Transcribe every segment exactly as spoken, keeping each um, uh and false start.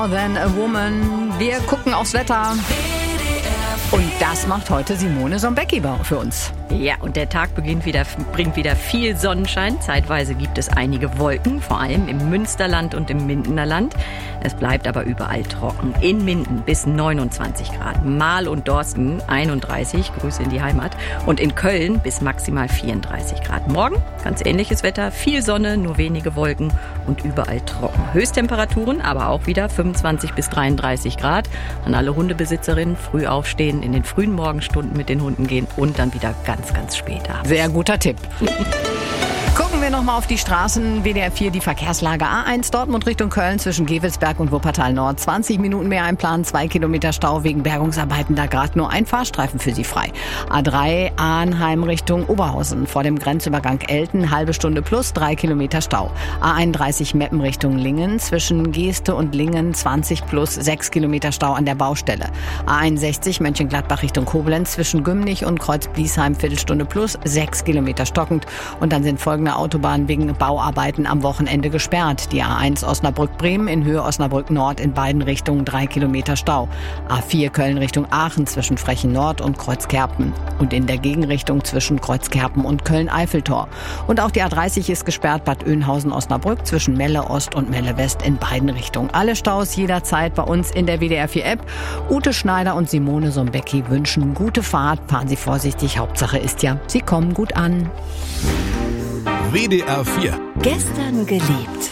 Than a Woman. Wir gucken aufs Wetter. Und das macht heute Simone Sombecki für uns. Ja, und der Tag beginnt wieder, bringt wieder viel Sonnenschein. Zeitweise gibt es einige Wolken, vor allem im Münsterland und im Mindener Land. Es bleibt aber überall trocken. In Minden bis neunundzwanzig Grad. Marl und Dorsten einunddreißig, Grüße in die Heimat. Und in Köln bis maximal vierunddreißig Grad. Morgen ganz ähnliches Wetter, viel Sonne, nur wenige Wolken und überall trocken. Höchsttemperaturen aber auch wieder fünfundzwanzig bis dreiunddreißig Grad. An alle Hundebesitzerinnen früh aufstehen, in den frühen Morgenstunden mit den Hunden gehen und dann wieder ganz, ganz spät abends. Sehr guter Tipp. Gucken wir nochmal auf die Straßen. W D R vier, die Verkehrslage. A eins Dortmund Richtung Köln zwischen Gevelsberg und Wuppertal Nord. zwanzig Minuten mehr einplanen, zwei Kilometer Stau wegen Bergungsarbeiten. Da gerade nur ein Fahrstreifen für Sie frei. A drei Arnheim Richtung Oberhausen. Vor dem Grenzübergang Elten, halbe Stunde plus, drei Kilometer Stau. A einunddreißig Meppen Richtung Lingen. Zwischen Geeste und Lingen zwanzig plus, sechs Kilometer Stau an der Baustelle. A einundsechzig Mönchengladbach Richtung Koblenz. Zwischen Gümnich und Kreuz-Bliesheim, Viertelstunde plus, sechs Kilometer stockend. Und dann sind folgende Autobahn wegen Bauarbeiten am Wochenende gesperrt. Die A eins Osnabrück-Bremen in Höhe Osnabrück-Nord in beiden Richtungen drei Kilometer Stau. A vier Köln Richtung Aachen zwischen Frechen Nord und Kreuzkerpen. Und in der Gegenrichtung zwischen Kreuzkerpen und Köln-Eiffeltor. Und auch die A dreißig ist gesperrt, Bad Oeynhausen-Osnabrück zwischen Melle Ost und Melle West in beiden Richtungen. Alle Staus jederzeit bei uns in der W D R vier App. Ute Schneider und Simone Sombecki wünschen gute Fahrt. Fahren Sie vorsichtig. Hauptsache ist ja, Sie kommen gut an. W D R vier. Gestern gelebt.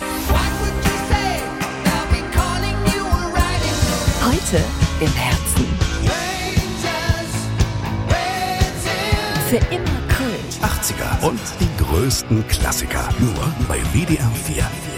Heute im Herzen. Für immer Köln. achtziger und die größten Klassiker. Nur bei W D R vier.